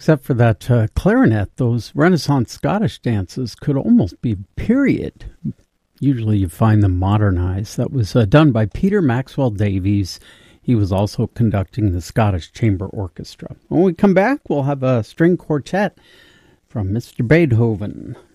except for that clarinet, those Renaissance Scottish dances could almost be period. Usually you find them modernized. That was done by Peter Maxwell Davies. He was also conducting the Scottish Chamber Orchestra. When we come back, we'll have a string quartet from Mr. Beethoven.